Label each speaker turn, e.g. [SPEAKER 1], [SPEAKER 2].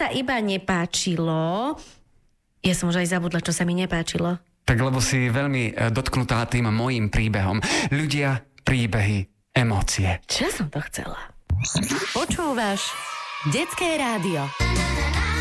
[SPEAKER 1] sa iba nepáčilo? Ja som už aj zabudla, čo sa mi nepáčilo.
[SPEAKER 2] Tak lebo si veľmi dotknutá tým mojím príbehom. Ľudia, príbehy, emócie.
[SPEAKER 1] Čo som to chcela? Počúvaš Detské rádio.